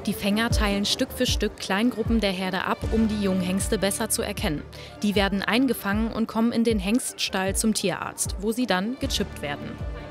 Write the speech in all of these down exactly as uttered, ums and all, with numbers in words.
Die Fänger teilen Stück für Stück Kleingruppen der Herde ab, um die Junghengste besser zu erkennen. Die werden eingefangen und kommen in den Hengststall zum Tierarzt, wo sie dann gechippt werden.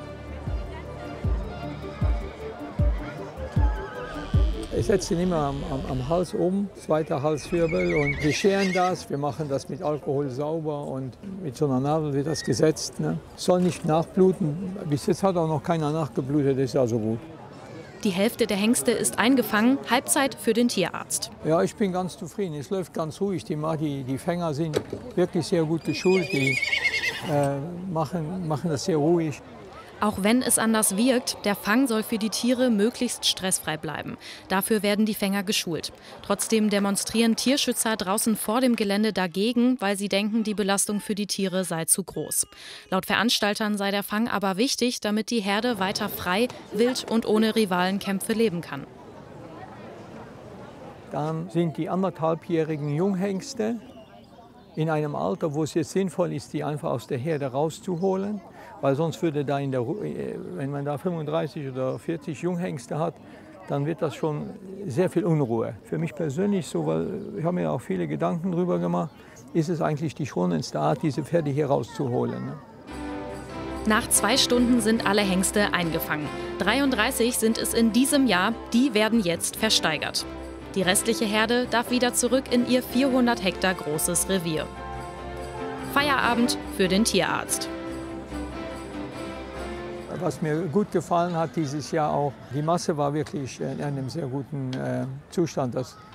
Ich setze ihn immer am, am, am Hals oben, zweiter Halswirbel, und wir scheren das. Wir machen das mit Alkohol sauber und mit so einer Nadel wird das gesetzt. Ne? Soll nicht nachbluten. Bis jetzt hat auch noch keiner nachgeblutet, das ist also gut. Die Hälfte der Hengste ist eingefangen, Halbzeit für den Tierarzt. Ja, ich bin ganz zufrieden. Es läuft ganz ruhig. Die, die, die Fänger sind wirklich sehr gut geschult. Die äh, machen, machen das sehr ruhig. Auch wenn es anders wirkt, der Fang soll für die Tiere möglichst stressfrei bleiben. Dafür werden die Fänger geschult. Trotzdem demonstrieren Tierschützer draußen vor dem Gelände dagegen, weil sie denken, die Belastung für die Tiere sei zu groß. Laut Veranstaltern sei der Fang aber wichtig, damit die Herde weiter frei, wild und ohne Rivalenkämpfe leben kann. Dann sind die anderthalbjährigen Junghengste in einem Alter, wo es jetzt sinnvoll ist, die einfach aus der Herde rauszuholen. Weil sonst würde da in der, wenn man da fünfunddreißig oder vierzig Junghengste hat, dann wird das schon sehr viel Unruhe. Für mich persönlich, so, weil ich habe mir auch viele Gedanken darüber gemacht, ist es eigentlich die schonendste Art, diese Pferde hier rauszuholen. Ne? Nach zwei Stunden sind alle Hengste eingefangen. dreiunddreißig sind es in diesem Jahr, die werden jetzt versteigert. Die restliche Herde darf wieder zurück in ihr vierhundert Hektar großes Revier. Feierabend für den Tierarzt. Was mir gut gefallen hat dieses Jahr auch, die Masse war wirklich in einem sehr guten äh, Zustand. Das